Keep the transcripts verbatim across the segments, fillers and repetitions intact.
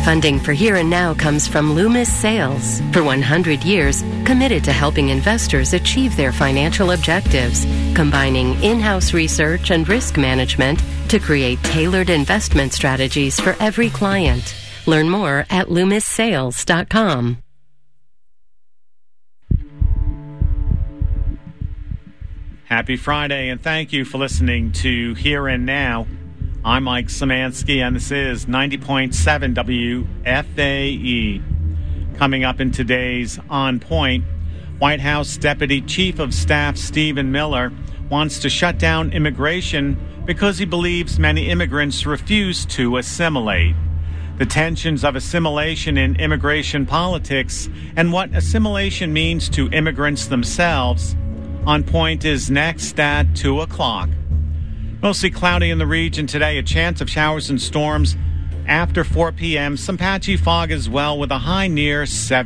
Funding for Here and Now comes from Loomis Sales. For one hundred years, committed to helping investors achieve their financial objectives, combining in-house research and risk management to create tailored investment strategies for every client. Learn more at loomis sales dot com. Happy Friday, and thank you for listening to Here and Now. I'm Mike Szymanski, and this is ninety point seven W F A E. Coming up in today's On Point, White House Deputy Chief of Staff Stephen Miller wants to shut down immigration because he believes many immigrants refuse to assimilate. The tensions of assimilation in immigration politics and what assimilation means to immigrants themselves. On Point is next at two o'clock. Mostly cloudy in the region today, a chance of showers and storms after four p.m. Some patchy fog as well with a high near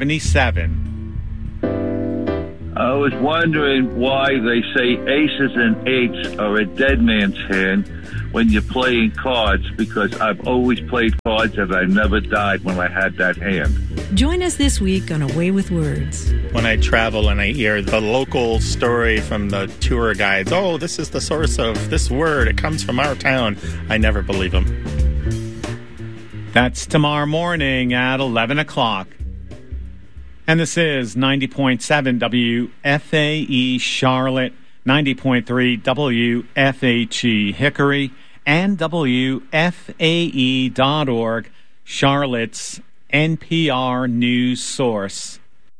seventy-seven. I was wondering why they say aces and eights are a dead man's hand when you're playing cards, because I've always played cards and I never died when I had that hand. Join us this week on A Way with Words. When I travel and I hear the local story from the tour guides, oh, this is the source of this word, it comes from our town, I never believe them. That's tomorrow morning at eleven o'clock. And this is ninety point seven W F A E Charlotte, ninety point three W F H E Hickory, and W F A E dot org, Charlotte's N P R news source.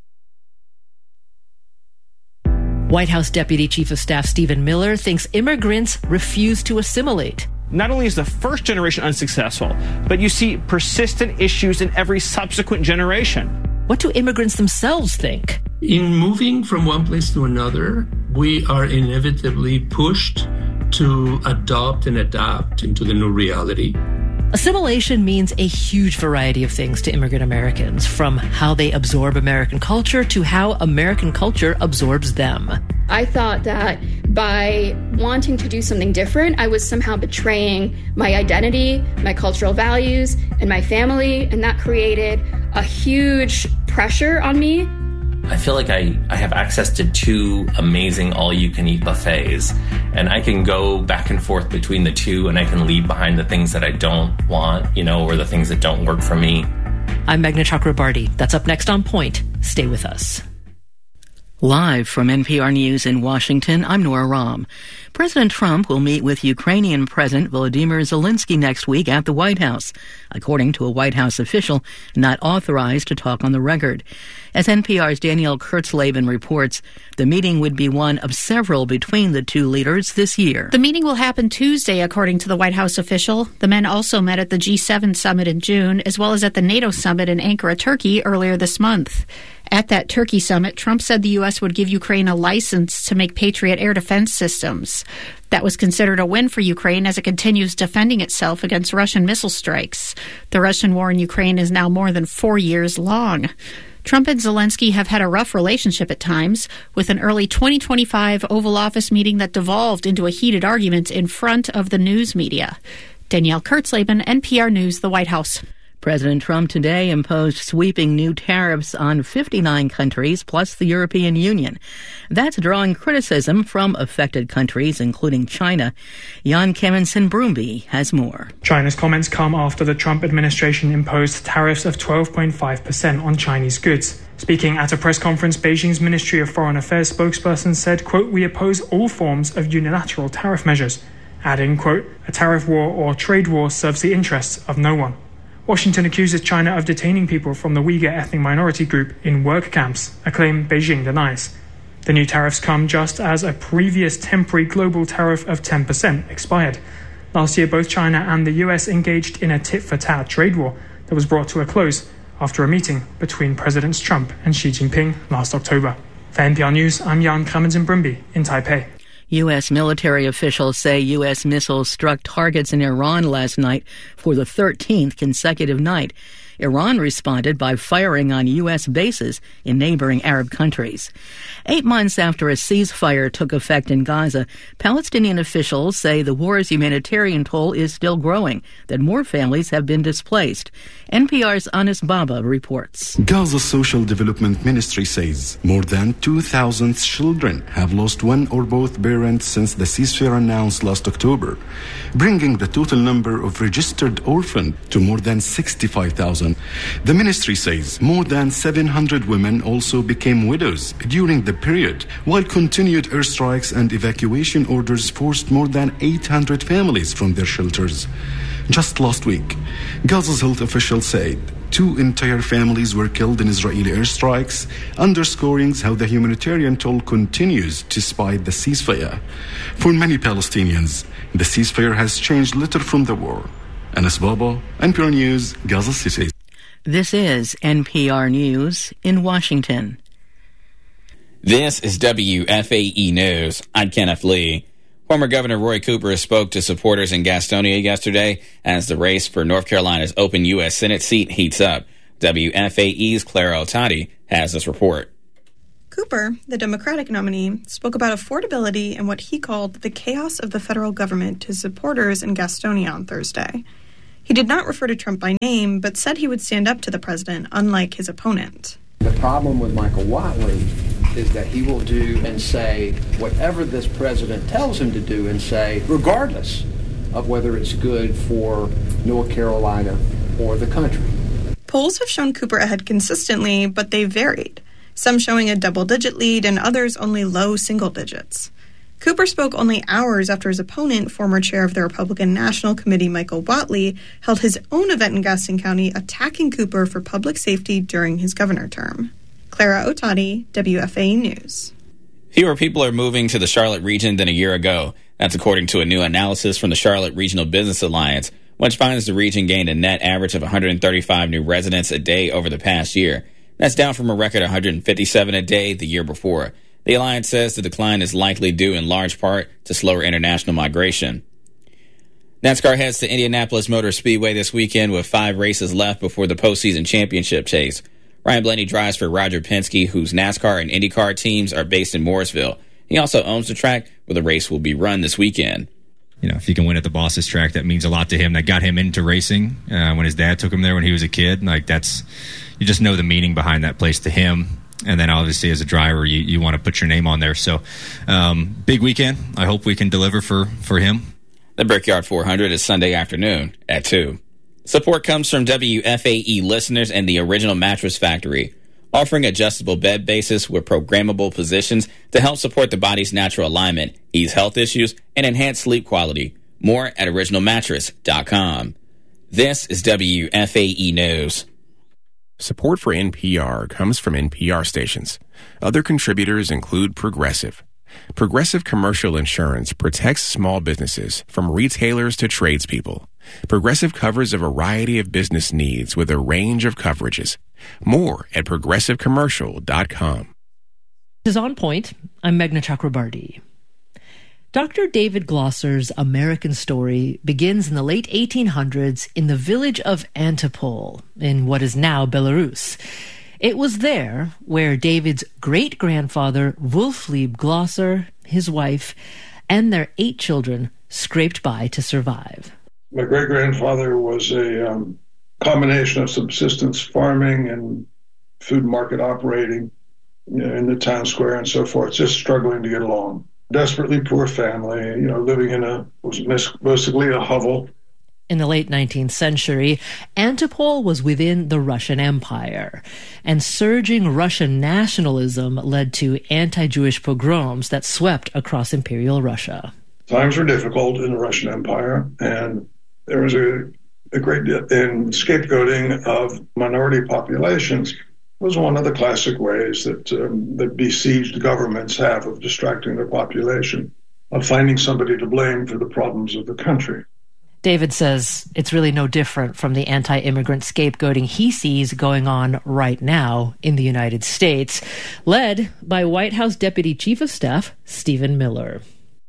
White House Deputy Chief of Staff Stephen Miller thinks immigrants refuse to assimilate. Not only is the first generation unsuccessful, but you see persistent issues in every subsequent generation. What do immigrants themselves think? In moving from one place to another, we are inevitably pushed to adopt and adapt into the new reality. Assimilation means a huge variety of things to immigrant Americans, from how they absorb American culture to how American culture absorbs them. I thought that by wanting to do something different, I was somehow betraying my identity, my cultural values, and my family, and that created a huge pressure on me. I feel like I, I have access to two amazing all-you-can-eat buffets, and I can go back and forth between the two, and I can leave behind the things that I don't want, you know, or the things that don't work for me. I'm Meghna Chakrabarty. That's up next on Point. Stay with us. Live from N P R News in Washington, I'm Nora Rahm. President Trump will meet with Ukrainian President Volodymyr Zelensky next week at the White House, according to a White House official not authorized to talk on the record. As N P R's Danielle Kurtzleben reports, the meeting would be one of several between the two leaders this year. The meeting will happen Tuesday, according to the White House official. The men also met at the G seven summit in June, as well as at the NATO summit in Ankara, Turkey, earlier this month. At that Turkey summit, Trump said the U S would give Ukraine a license to make Patriot air defense systems. That was considered a win for Ukraine as it continues defending itself against Russian missile strikes. The Russian war in Ukraine is now more than four years long. Trump and Zelensky have had a rough relationship at times, with an early twenty twenty-five Oval Office meeting that devolved into a heated argument in front of the news media. Danielle Kurtzleben, N P R News, the White House. President Trump today imposed sweeping new tariffs on fifty-nine countries plus the European Union. That's drawing criticism from affected countries, including China. Jan Kemensen-Brumby has more. China's comments come after the Trump administration imposed tariffs of twelve point five percent on Chinese goods. Speaking at a press conference, Beijing's Ministry of Foreign Affairs spokesperson said, quote, "We oppose all forms of unilateral tariff measures," adding, quote, "A tariff war or trade war serves the interests of no one." Washington accuses China of detaining people from the Uyghur ethnic minority group in work camps, a claim Beijing denies. The new tariffs come just as a previous temporary global tariff of ten percent expired. Last year, both China and the U S engaged in a tit-for-tat trade war that was brought to a close after a meeting between Presidents Trump and Xi Jinping last October. For N P R News, I'm Jan Kemensen-Brumby in Taipei. U S military officials say U S missiles struck targets in Iran last night for the thirteenth consecutive night. Iran responded by firing on U S bases in neighboring Arab countries. Eight months after a ceasefire took effect in Gaza, Palestinian officials say the war's humanitarian toll is still growing, that more families have been displaced. N P R's Anis Baba reports. Gaza's Social Development Ministry says more than two thousand children have lost one or both parents since the ceasefire announced last October, bringing the total number of registered orphans to more than sixty-five thousand. The ministry says more than seven hundred women also became widows during the period, while continued airstrikes and evacuation orders forced more than eight hundred families from their shelters. Just last week, Gaza's health officials said two entire families were killed in Israeli airstrikes, underscoring how the humanitarian toll continues despite the ceasefire. For many Palestinians, the ceasefire has changed little from the war. Anas Baba, N P R News, Gaza City. This is N P R News in Washington. This is W F A E News. I'm Kenneth Lee. Former Governor Roy Cooper spoke to supporters in Gastonia yesterday as the race for North Carolina's open U S Senate seat heats up. W F A E's Clara Otati has this report. Cooper, the Democratic nominee, spoke about affordability and what he called the chaos of the federal government to supporters in Gastonia on Thursday. He did not refer to Trump by name, but said he would stand up to the president, unlike his opponent. The problem with Michael Whatley is that he will do and say whatever this president tells him to do and say, regardless of whether it's good for North Carolina or the country. Polls have shown Cooper ahead consistently, but they varied, some showing a double-digit lead and others only low single digits. Cooper spoke only hours after his opponent, former chair of the Republican National Committee Michael Whatley, held his own event in Gaston County attacking Cooper for public safety during his governor term. Clara Otati, W F A E News. Fewer people are moving to the Charlotte region than a year ago. That's according to a new analysis from the Charlotte Regional Business Alliance, which finds the region gained a net average of one hundred thirty-five new residents a day over the past year. That's down from a record one hundred fifty-seven a day the year before. The alliance says the decline is likely due in large part to slower international migration. NASCAR heads to Indianapolis Motor Speedway this weekend with five races left before the postseason championship chase. Ryan Blaney drives for Roger Penske, whose NASCAR and IndyCar teams are based in Mooresville. He also owns the track where the race will be run this weekend. You know, if he can win at the boss's track, that means a lot to him. That got him into racing uh, when his dad took him there when he was a kid. Like, that's, you just know the meaning behind that place to him. And then obviously as a driver, you, you want to put your name on there. So um, big weekend. I hope we can deliver for, for him. The Brickyard four hundred is Sunday afternoon at two. Support comes from W F A E listeners and the Original Mattress Factory, offering adjustable bed bases with programmable positions to help support the body's natural alignment, ease health issues, and enhance sleep quality. More at original mattress dot com. This is W F A E News. Support for N P R comes from N P R stations. Other contributors include Progressive. Progressive Commercial Insurance protects small businesses from retailers to tradespeople. Progressive covers a variety of business needs with a range of coverages. More at progressive commercial dot com. This is On Point. I'm Meghna Chakrabarty. Doctor David Glosser's American story begins in the late eighteen hundreds in the village of Antipol in what is now Belarus. It was there where David's great-grandfather, Wulflieb Glosser, his wife, and their eight children scraped by to survive. My great-grandfather was a um, combination of subsistence farming and food market operating, you know, in the town square and so forth, just struggling to get along. Desperately poor family, you know, living in a, was basically a hovel. In the late nineteenth century, Antipol was within the Russian Empire, and surging Russian nationalism led to anti-Jewish pogroms that swept across Imperial Russia. Times were difficult in the Russian Empire, and there was a, a great deal in scapegoating of minority populations was one of the classic ways that um, that besieged governments have of distracting their population, of finding somebody to blame for the problems of the country. David says it's really no different from the anti-immigrant scapegoating he sees going on right now in the United States, led by White House Deputy Chief of Staff Stephen Miller.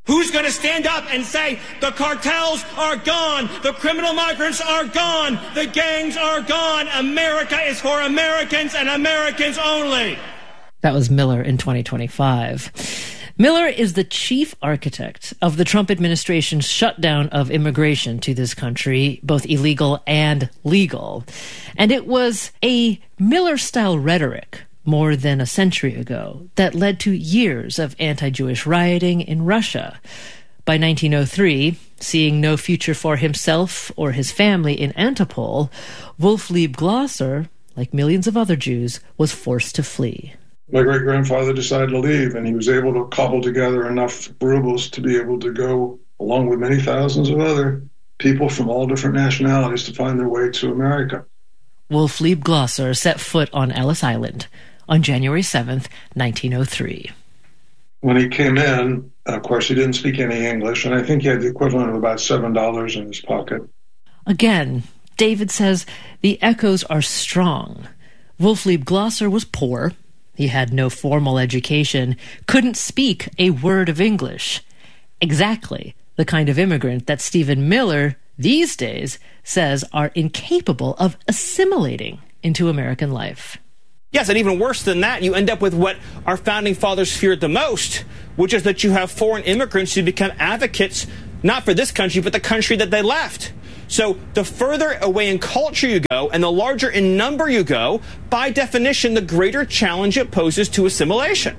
Who's going to stand up and say, the cartels are gone, the criminal migrants are gone, the gangs are gone, America is for Americans and Americans only? That was Miller in twenty twenty-five. Miller is the chief architect of the Trump administration's shutdown of immigration to this country, both illegal and legal. And it was a Miller-style rhetoric more than a century ago that led to years of anti-Jewish rioting in Russia. By nineteen oh three, seeing no future for himself or his family in Antipol, Wolf Lieb Glasser, like millions of other Jews, was forced to flee. My great-grandfather decided to leave, and he was able to cobble together enough rubles to be able to go, along with many thousands of other people from all different nationalities, to find their way to America. Wolf Lieb Glasser set foot on Ellis Island on January seventh, nineteen oh three. When he came in, of course, he didn't speak any English, and I think he had the equivalent of about seven dollars in his pocket. Again, David says the echoes are strong. Wolf Lieb Glasser was poor. He had no formal education, couldn't speak a word of English. Exactly the kind of immigrant that Stephen Miller, these days, says are incapable of assimilating into American life. Yes, and even worse than that, you end up with what our founding fathers feared the most, which is that you have foreign immigrants who become advocates, not for this country, but the country that they left. So the further away in culture you go and the larger in number you go, by definition, the greater challenge it poses to assimilation.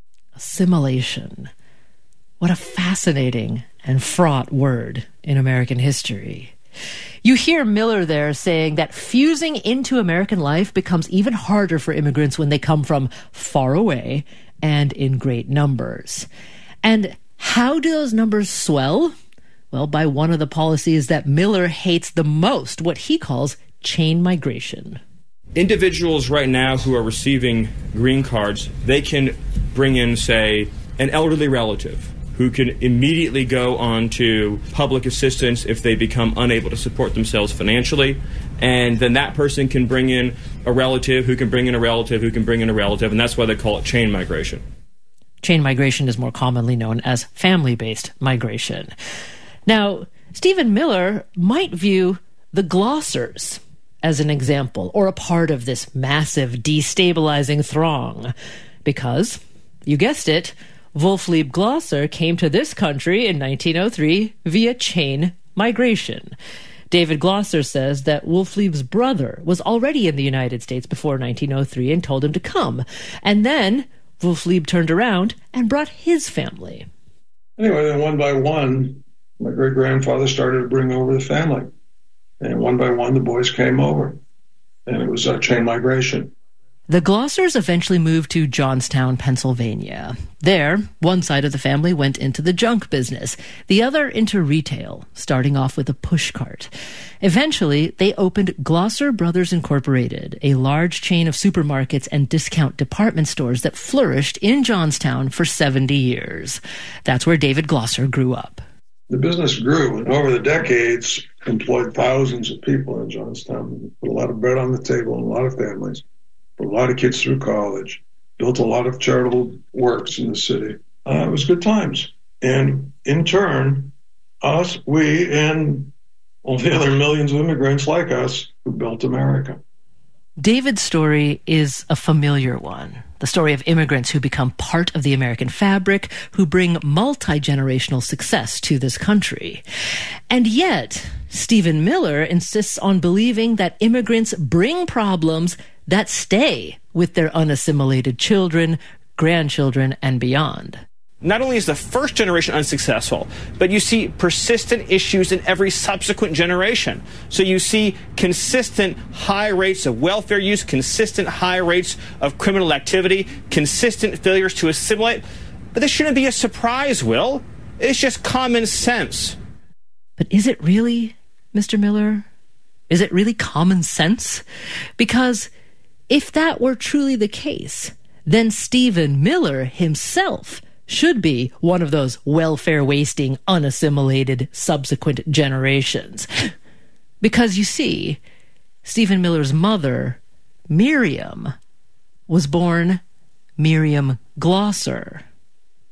Assimilation. What a fascinating and fraught word in American history. You hear Miller there saying that fusing into American life becomes even harder for immigrants when they come from far away and in great numbers. And how do those numbers swell? Well, by one of the policies that Miller hates the most, what he calls chain migration. Individuals right now who are receiving green cards, they can bring in, say, an elderly relative who can immediately go on to public assistance if they become unable to support themselves financially. And then that person can bring in a relative who can bring in a relative who can bring in a relative, and that's why they call it chain migration. Chain migration is more commonly known as family-based migration. Now, Stephen Miller might view the Glossers as an example or a part of this massive destabilizing throng because, you guessed it, Wolf Lieb Glasser came to this country in nineteen oh three via chain migration. David Glasser says that Wolf Lieb's brother was already in the United States before nineteen oh three and told him to come. And then Wolf Lieb turned around and brought his family. Anyway, then one by one, my great-grandfather started to bring over the family. And one by one, the boys came over. And it was a chain migration. The Glossers eventually moved to Johnstown, Pennsylvania. There, one side of the family went into the junk business, the other into retail, starting off with a pushcart. Eventually, they opened Glosser Brothers Incorporated, a large chain of supermarkets and discount department stores that flourished in Johnstown for seventy years. That's where David Glosser grew up. The business grew, and over the decades, employed thousands of people in Johnstown, put a lot of bread on the table in a lot of families. Put a lot of kids through college, built a lot of charitable works in the city. Uh, it was good times. And in turn, us, we, and all the other millions of immigrants like us who built America. David's story is a familiar one. The story of immigrants who become part of the American fabric, who bring multi-generational success to this country. And yet, Stephen Miller insists on believing that immigrants bring problems that stay with their unassimilated children, grandchildren, and beyond. Not only is the first generation unsuccessful, but you see persistent issues in every subsequent generation. So you see consistent high rates of welfare use, consistent high rates of criminal activity, consistent failures to assimilate. But this shouldn't be a surprise, Will. It's just common sense. But is it really, Mister Miller? Is it really common sense? Because if that were truly the case, then Stephen Miller himself should be one of those welfare-wasting, unassimilated subsequent generations. Because, you see, Stephen Miller's mother, Miriam, was born Miriam Glosser.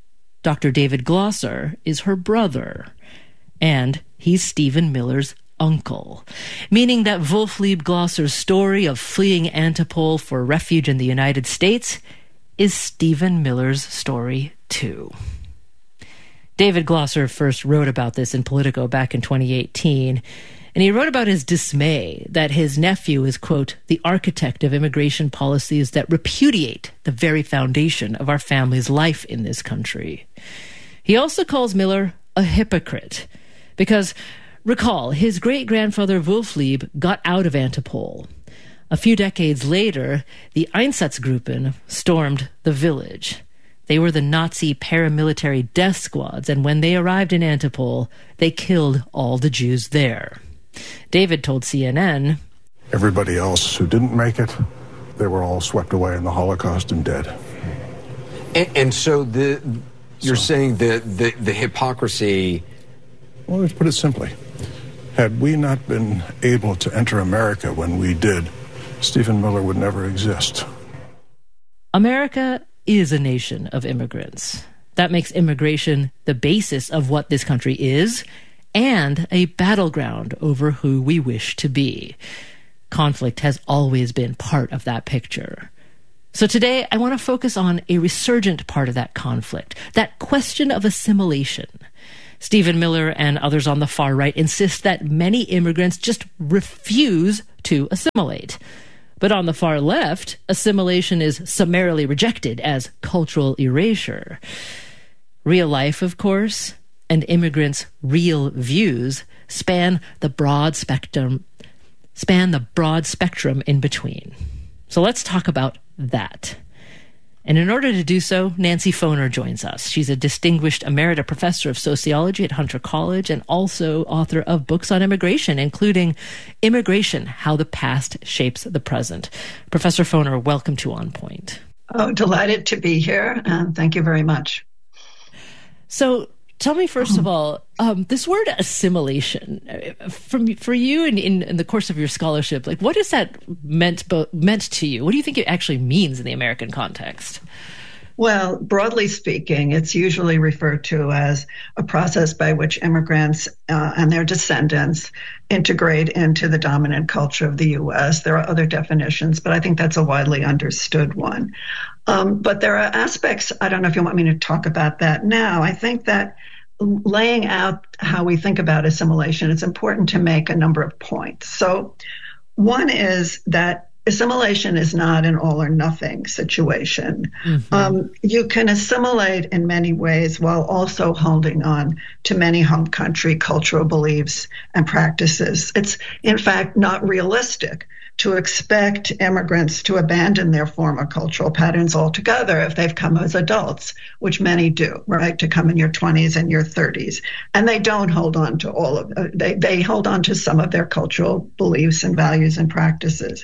Doctor David Glosser is her brother, and he's Stephen Miller's uncle, meaning that Wolflieb Glosser's story of fleeing Antipole for refuge in the United States is Stephen Miller's story too. David Glosser first wrote about this in Politico back in twenty eighteen, and he wrote about his dismay that his nephew is, quote, the architect of immigration policies that repudiate the very foundation of our family's life in this country. He also calls Miller a hypocrite because, recall, his great-grandfather Wolflieb got out of Antipole. A few decades later, the Einsatzgruppen stormed the village. They were the Nazi paramilitary death squads, and when they arrived in Antipole, they killed all the Jews there. David told C N N, everybody else who didn't make it, they were all swept away in the Holocaust and dead. And, and so the you're so, saying the, the, the hypocrisy... Well, let's put it simply. Had we not been able to enter America when we did, Stephen Miller would never exist. America is a nation of immigrants. That makes immigration the basis of what this country is and a battleground over who we wish to be. Conflict has always been part of that picture. So today, I want to focus on a resurgent part of that conflict, that question of assimilation. Stephen Miller and others on the far right insist that many immigrants just refuse to assimilate. But on the far left, assimilation is summarily rejected as cultural erasure. Real life, of course, and immigrants' real views span the broad spectrum, span the broad spectrum in between. So let's talk about that. And in order to do so, Nancy Foner joins us. She's a distinguished emerita professor of sociology at Hunter College and also author of books on immigration, including Immigration: How the Past Shapes the Present. Professor Foner, welcome to On Point. Oh, delighted to be here, and thank you very much. So tell me, first of all, um, this word assimilation, from for you in, in, in the course of your scholarship, like what has that meant bo- meant to you? What do you think it actually means in the American context? Well, broadly speaking, it's usually referred to as a process by which immigrants uh, and their descendants integrate into the dominant culture of the U S. There are other definitions, but I think that's a widely understood one. Um, but there are aspects, I don't know if you want me to talk about that now. I think that laying out how we think about assimilation, it's important to make a number of points. So one is that assimilation is not an all or nothing situation. Mm-hmm. Um, you can assimilate in many ways while also holding on to many home country cultural beliefs and practices. It's, in fact, not realistic to expect immigrants to abandon their former cultural patterns altogether if they've come as adults, which many do, right? To come in your twenties and your thirties. And they don't hold on to all of, uh, they, they hold on to some of their cultural beliefs and values and practices.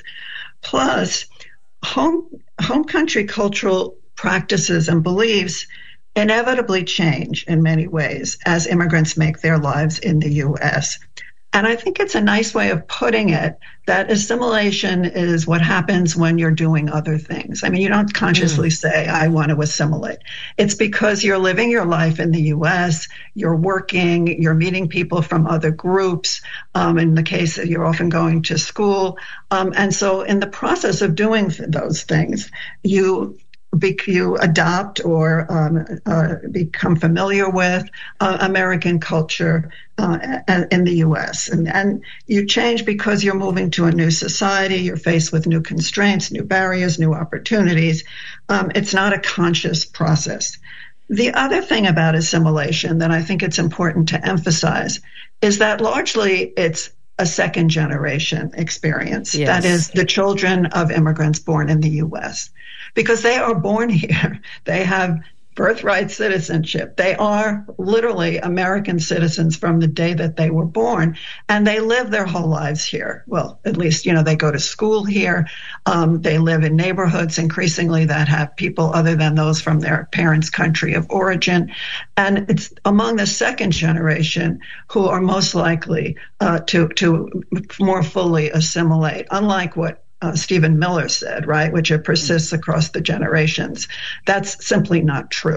Plus, home, home country cultural practices and beliefs inevitably change in many ways as immigrants make their lives in the U S. And I think it's a nice way of putting it that assimilation is what happens when you're doing other things. I mean, you don't consciously mm. say, I want to assimilate. It's because you're living your life in the U S, you're working, you're meeting people from other groups. Um, in the case that you're often going to school. Um, and so in the process of doing those things, you you adopt or um, uh, become familiar with uh, American culture uh, in the U S. And, and you change because you're moving to a new society, you're faced with new constraints, new barriers, new opportunities. Um, it's not a conscious process. The other thing about assimilation that I think it's important to emphasize is that largely it's a second generation experience. Yes. That is the children of immigrants born in the U S. Because they are born here. They have birthright citizenship. They are literally American citizens from the day that they were born, and they live their whole lives here. Well, at least, you know, they go to school here. Um, they live in neighborhoods increasingly that have people other than those from their parents' country of origin. And it's among the second generation who are most likely uh, to, to more fully assimilate, unlike what Uh, Stephen Miller said, right, which it persists across the generations. That's simply not true.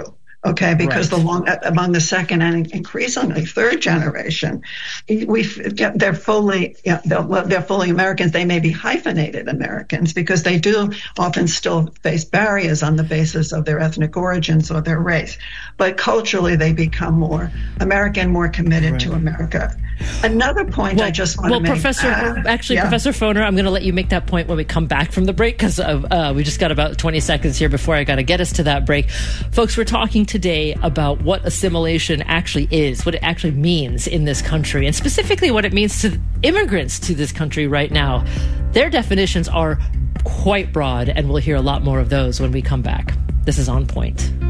Okay, because Right. the long among the second and increasingly third generation, we they're fully yeah, they're, they're fully Americans. They may be hyphenated Americans because they do often still face barriers on the basis of their ethnic origins or their race, but culturally they become more American, more committed Right. to America. Another point well, I just want well, to make. Professor, uh, actually, yeah. Professor Foner, I'm going to let you make that point when we come back from the break because uh, we just got about twenty seconds here before I got to get us to that break. Folks, we're talking today about what assimilation actually is, what it actually means in this country, and specifically what it means to immigrants to this country right now. Their definitions are quite broad, and we'll hear a lot more of those when we come back. This is On Point.